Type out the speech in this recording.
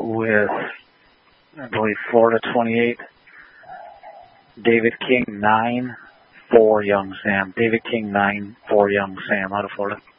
with, I believe, Florida 28. David King 9, 4 Young Sam. David King 9, 4 Young Sam out of Florida.